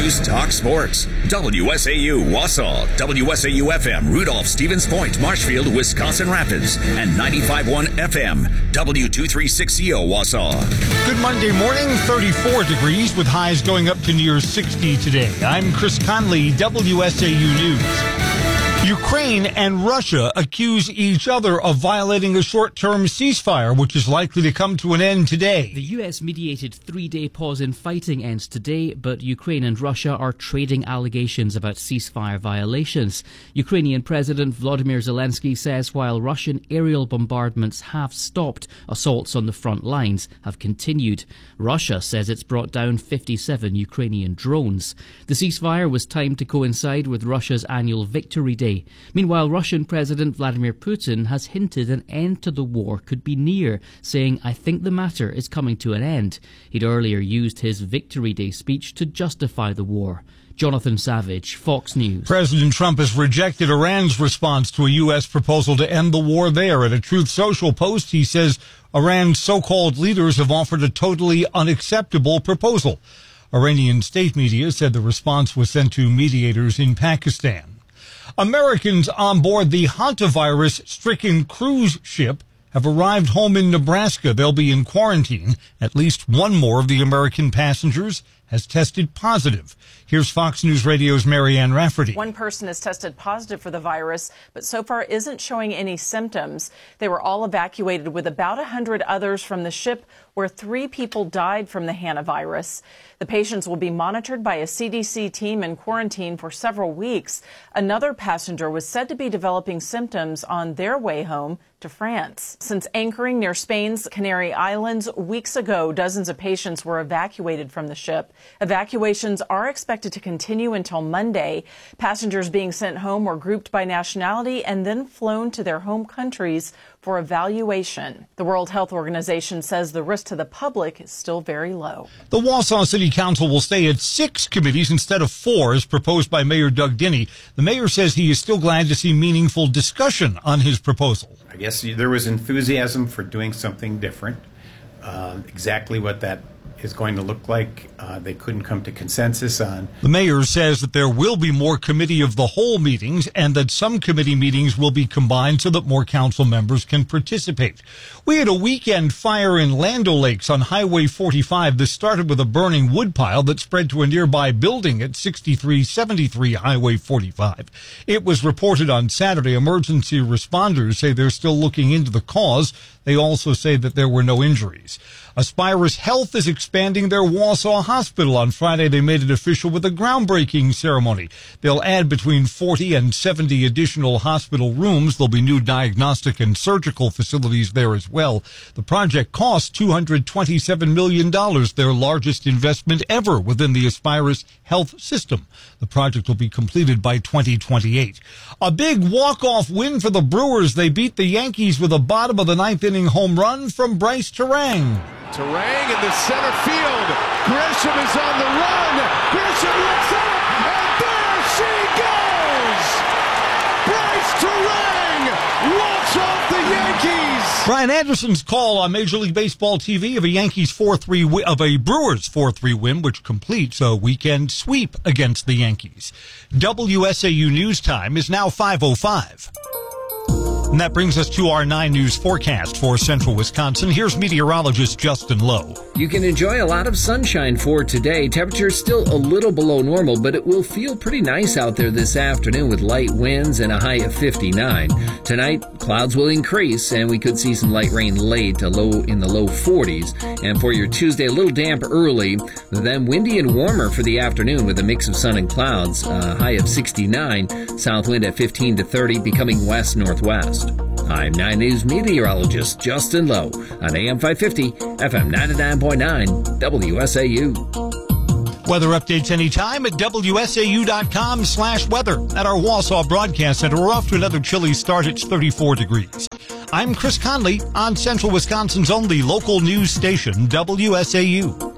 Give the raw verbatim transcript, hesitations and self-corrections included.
News Talk Sports. W S A U Wausau, W S A U F M Rudolph, Stevens Point, Marshfield, Wisconsin Rapids, and ninety-five point one F M W two thirty-six C O Wausau. Good Monday morning, thirty-four degrees with highs going up to near sixty today. I'm Chris Conley, W S A U News. Ukraine and Russia accuse each other of violating a short-term ceasefire, which is likely to come to an end today. The U S-mediated three-day pause in fighting ends today, but Ukraine and Russia are trading allegations about ceasefire violations. Ukrainian President Volodymyr Zelensky says while Russian aerial bombardments have stopped, assaults on the front lines have continued. Russia says it's brought down fifty-seven Ukrainian drones. The ceasefire was timed to coincide with Russia's annual Victory Day. Meanwhile, Russian President Vladimir Putin has hinted an end to the war could be near, saying, "I think the matter is coming to an end." He'd earlier used his Victory Day speech to justify the war. Jonathan Savage, Fox News. President Trump has rejected Iran's response to a U S proposal to end the war there. At a Truth Social post, he says Iran's so-called leaders have offered a totally unacceptable proposal. Iranian state media said the response was sent to mediators in Pakistan. Americans on board the hantavirus-stricken cruise ship have arrived home in Nebraska. They'll be in quarantine. At least one more of the American passengers has tested positive. Here's Fox News Radio's Marianne Rafferty. One person has tested positive for the virus, but so far isn't showing any symptoms. They were all evacuated with about one hundred others from the ship, where three people died from the hantavirus. The patients will be monitored by a C D C team in quarantine for several weeks. Another passenger was said to be developing symptoms on their way home to France. Since anchoring near Spain's Canary Islands weeks ago, dozens of patients were evacuated from the ship. Evacuations are expected to continue until Monday. Passengers being sent home were grouped by nationality and then flown to their home countries for evaluation. The World Health Organization says the risk to the public is still very low. The Wausau City Council will stay at six committees instead of four, as proposed by Mayor Doug Dinney. The mayor says he is still glad to see meaningful discussion on his proposal. I guess there was enthusiasm for doing something different. Uh, exactly what that is going to look like, uh, they couldn't come to consensus on. The mayor says that there will be more committee of the whole meetings and that some committee meetings will be combined so that more council members can participate. We had a weekend fire in Land O'Lakes on Highway forty-five. This started with a burning woodpile that spread to a nearby building at sixty-three seventy-three Highway forty-five. It was reported on Saturday. Emergency responders say they're still looking into the cause. They also say that there were no injuries. Aspirus Health is expanding their Wausau hospital. On Friday, they made it official with a groundbreaking ceremony. They'll add between forty and seventy additional hospital rooms. There'll be new diagnostic and surgical facilities there as well. The project costs two hundred twenty-seven million dollars, their largest investment ever within the Aspirus Health system. The project will be completed by twenty twenty-eight. A big walk-off win for the Brewers. They beat the Yankees with a bottom of the ninth inning home run from Bryce Terang. Terang in the center field. Grisham is on the run. Grisham looks up, and there she goes! Bryce Terang walks off the Yankees. Brian Anderson's call on Major League Baseball T V of a Yankees four three wi- of a Brewers four three win, which completes a weekend sweep against the Yankees. W S A U News Time is now five oh five. And that brings us to our nine News forecast for central Wisconsin. Here's meteorologist Justin Lowe. You can enjoy a lot of sunshine for today. Temperatures still a little below normal, but it will feel pretty nice out there this afternoon with light winds and a high of fifty-nine. Tonight, clouds will increase, and we could see some light rain late to low in the low forties. And for your Tuesday, a little damp early, then windy and warmer for the afternoon with a mix of sun and clouds. A high of sixty-nine, south wind at fifteen to thirty, becoming west-northwest. I'm nine News meteorologist Justin Lowe on A M five fifty, F M ninety-nine point nine, W S A U. Weather updates anytime at W S A U dot com slash weather. At our Wausau Broadcast Center, we're off to another chilly start. It's thirty-four degrees. I'm Chris Conley on Central Wisconsin's only local news station, W S A U.